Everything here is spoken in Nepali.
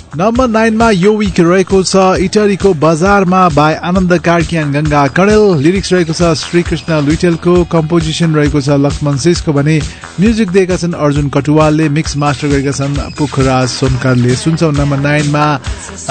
नम्बर 9 मा यो विक रहेको छ इटरीको बजारमा by Anand कार्कियान Ganga Kanel. Lyrics रहेको छ श्रीकृष्ण लुइटेलको, कम्पोजिसन रहेको छ लक्ष्मण सिसको भने म्युजिक दिएका छन् अर्जुन कटुवालले, मिक्स मास्टर गरेका छन् पुखराज सोनकारले। सुन्छौं नम्बर 9 मा